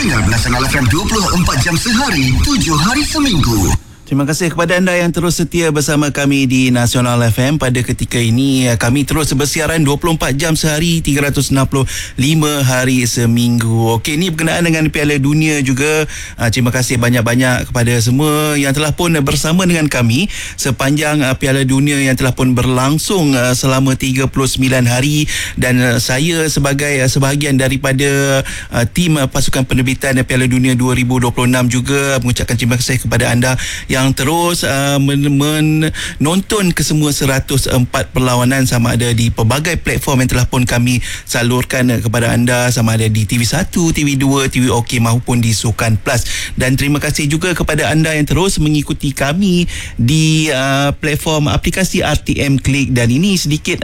Dengar Nasional FM 24 jam sehari, 7 hari seminggu. Terima kasih kepada anda yang terus setia bersama kami di Nasional FM. Pada ketika ini kami terus bersiaran 24 jam sehari, 365 hari seminggu. Okey, ini berkenaan dengan Piala Dunia juga. Terima kasih banyak-banyak kepada semua yang telah pun bersama dengan kami sepanjang Piala Dunia yang telah pun berlangsung selama 39 hari. Dan saya sebagai sebahagian daripada tim pasukan penerbitan Piala Dunia 2026 juga mengucapkan terima kasih kepada anda yang terus menonton kesemua 104 perlawanan, sama ada di pelbagai platform yang telah pun kami salurkan kepada anda, sama ada di TV1, TV2, TV OK maupun di Sukan Plus. Dan terima kasih juga kepada anda yang terus mengikuti kami di platform aplikasi RTM Klik. Dan ini sedikit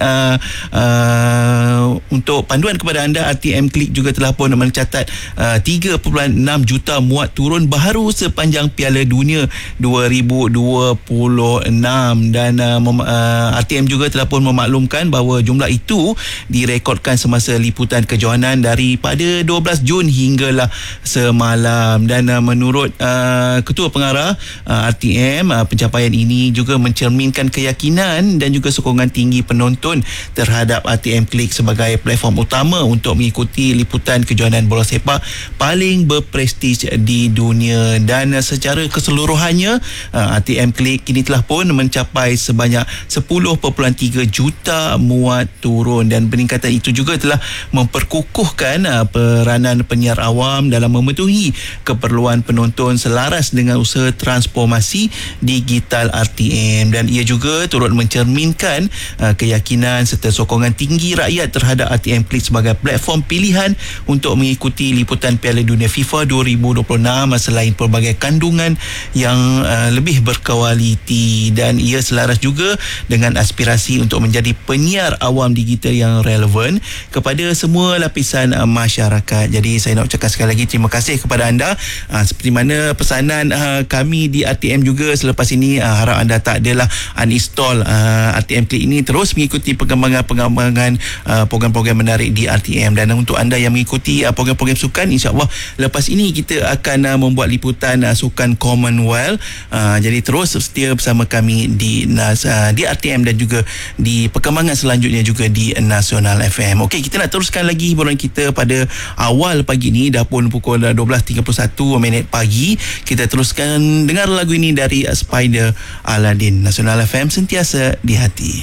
untuk panduan kepada anda, RTM Klik juga telah pun mencatat 3.6 juta muat turun baharu sepanjang Piala Dunia 2026. Dan RTM juga telah pun memaklumkan bahawa jumlah itu direkodkan semasa liputan kejohanan daripada 12 Jun hinggalah semalam. Dan menurut Ketua Pengarah RTM, pencapaian ini juga mencerminkan keyakinan dan juga sokongan tinggi penonton terhadap RTM Klik sebagai platform utama untuk mengikuti liputan kejohanan bola sepak paling berprestij di dunia. Dan secara keseluruhannya, RTM Klik kini telah pun mencapai sebanyak 10.3 juta muat turun. Dan peningkatan itu juga telah memperkukuhkan peranan penyiar awam dalam memenuhi keperluan penonton selaras dengan usaha transformasi digital RTM. Dan ia juga turut mencerminkan keyakinan serta sokongan tinggi rakyat terhadap RTM Klik sebagai platform pilihan untuk mengikuti liputan Piala Dunia FIFA 2026 selain pelbagai kandungan yang lebih berkualiti. Dan ia selaras juga dengan aspirasi untuk menjadi penyiar awam digital yang relevan kepada semua lapisan masyarakat. Jadi saya nak ucapkan sekali lagi terima kasih kepada anda. Seperti mana pesanan kami di RTM juga selepas ini, harap anda tak adalah uninstall RTM Klik ini, terus mengikuti perkembangan program-program menarik di RTM. Dan untuk anda yang mengikuti program-program sukan, insya-Allah lepas ini kita akan membuat liputan sukan Commonwealth. Jadi terus setia bersama kami di RTM dan juga di perkembangan selanjutnya juga di Nasional FM. Okey, kita nak teruskan lagi hiburan kita pada awal pagi ni, dah pun pukul 12.31 pagi. Kita teruskan dengar lagu ini dari Spider Aladdin. Nasional FM, sentiasa di hati.